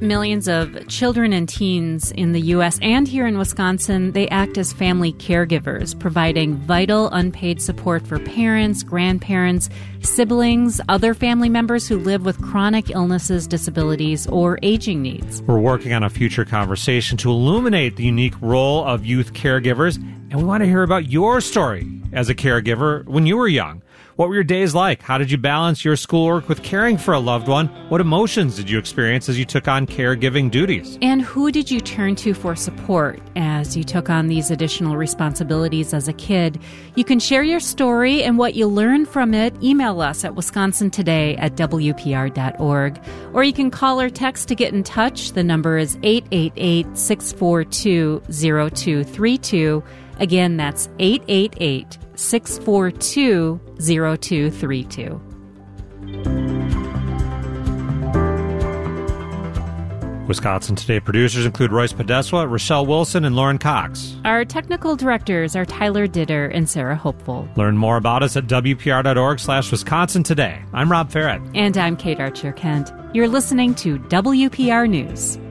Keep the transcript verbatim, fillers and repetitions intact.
millions of children and teens in the U S and here in Wisconsin, they act as family caregivers, providing vital unpaid support for parents, grandparents, siblings, other family members who live with chronic illnesses, disabilities, or aging needs. We're working on a future conversation to illuminate the unique role of youth caregivers, and we want to hear about your story as a caregiver when you were young. What were your days like? How did you balance your schoolwork with caring for a loved one? What emotions did you experience as you took on caregiving duties? And who did you turn to for support as you took on these additional responsibilities as a kid? You can share your story and what you learned from it. Email us at wisconsin today at w p r dot org. Or you can call or text to get in touch. The number is eight eight eight, six four two, zero two three two. Again, that's eight eight eight, six four two, zero two three two. Wisconsin Today producers include Royce Podeswa, Rochelle Wilson, and Lauren Cox. Our technical directors are Tyler Ditter and Sarah Hopeful. Learn more about us at w p r dot org slash Wisconsin Today. I'm Rob Farrett. And I'm Kate Archer-Kent. You're listening to W P R News.